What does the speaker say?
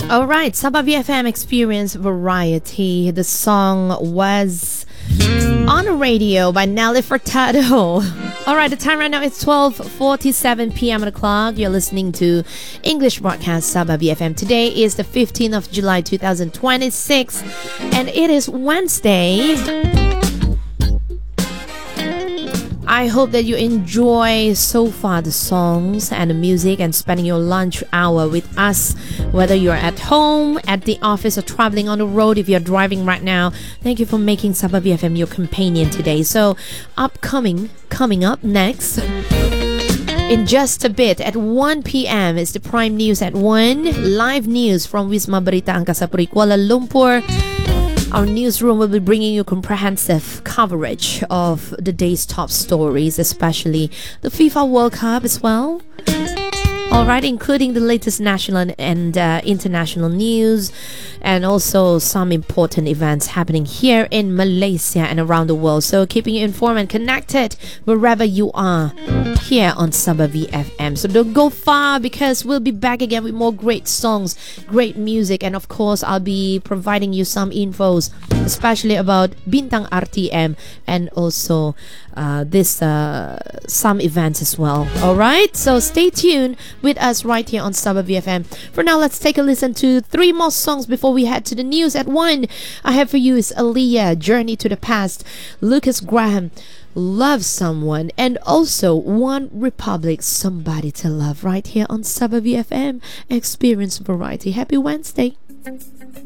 All right, Sabah BFM Experience Variety. The song was on the radio by Nelly Furtado. All right, the time right now is 12:47 p.m. on the clock. You're listening to English broadcast Sabah BFM. Today is the 15th of July 2026, and it is Wednesday. I hope that you enjoy so far the songs and the music and spending your lunch hour with us, whether you're at home, at the office, or traveling on the road. If you're driving right now, thank you for making Sabah BFM your companion today. So coming up next, in just a bit at 1 p.m. is the Prime News at 1. Live news from Wisma Berita Angkasa Puri, Kuala Lumpur. Our newsroom will be bringing you comprehensive coverage of the day's top stories, especially the FIFA World Cup as well. Alright, including the latest national and international news, and also some important events happening here in Malaysia and around the world. So keeping you informed and connected wherever you are here on Sabah VFM. So don't go far, because we'll be back again with more great songs, great music, and of course I'll be providing you some infos, especially about Bintang RTM and also some events as well. Alright, so stay tuned with us right here on Sabah VFM. For now, let's take a listen to 3 more songs before we head to the news at 1. I have for you is Aaliyah, Journey to the Past, Lucas Graham, Love Someone, and also One Republic, Somebody to Love, right here on Sabah VFM Experience Variety. Happy Wednesday.